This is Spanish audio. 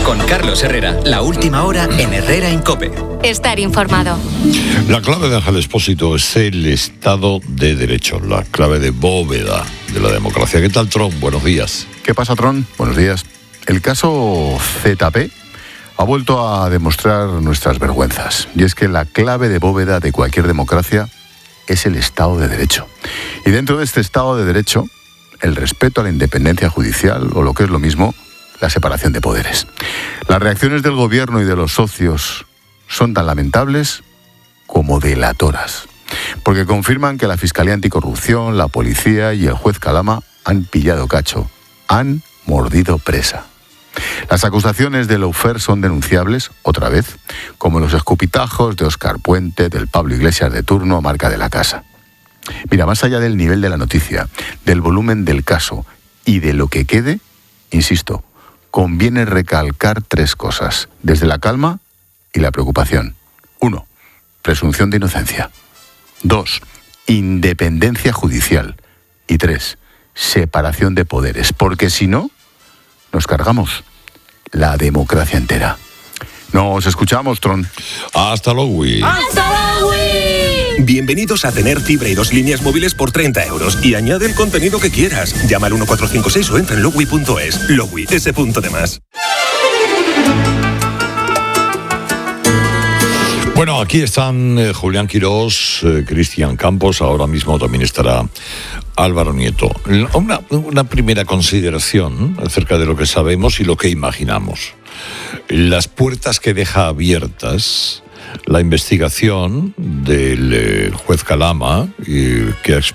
Con Carlos Herrera, la última hora en Herrera en COPE. Estar informado. La clave de Ángel Expósito es el Estado de Derecho, la clave de bóveda de la democracia. ¿Qué tal, Tron? Buenos días. ¿Qué pasa, Tron? Buenos días. El caso ZP ha vuelto a demostrar nuestras vergüenzas. Y es que la clave de bóveda de cualquier democracia es el Estado de Derecho. Y dentro de este Estado de Derecho, el respeto a la independencia judicial, o lo que es lo mismo, la separación de poderes. Las reacciones del gobierno y de los socios son tan lamentables como delatoras, porque confirman que la Fiscalía Anticorrupción, la policía y el juez Calama han pillado cacho, han mordido presa. Las acusaciones de Lawfare son denunciables, otra vez, como los escupitajos de Óscar Puente, del Pablo Iglesias de turno, marca de la casa. Mira, más allá del nivel de la noticia, del volumen del caso y de lo que quede, insisto, conviene recalcar 3 cosas, desde la calma y la preocupación. 1. Presunción de inocencia. 2. Independencia judicial. Y 3. Separación de poderes, porque si no, nos cargamos la democracia entera. Nos escuchamos, Tron. Hasta luego. ¡Hasta luego! Bienvenidos a tener fibra y 2 líneas móviles por 30 euros y añade el contenido que quieras. Llama al 1456 o entra en lowi.es. Lowi, ese punto de más. Bueno, aquí están Julián Quirós, Cristian Campos, ahora mismo también estará Álvaro Nieto. Una primera consideración acerca de lo que sabemos y lo que imaginamos. Las puertas que deja abiertas la investigación del juez Calama, que ha